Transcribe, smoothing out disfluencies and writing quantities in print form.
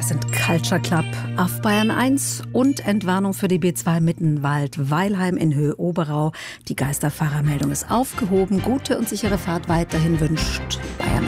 sind Culture Club auf Bayern 1 und Entwarnung für die B2 Mittenwald-Weilheim in Höhe-Oberau. Die Geisterfahrermeldung ist aufgehoben. Gute und sichere Fahrt weiterhin wünscht Bayern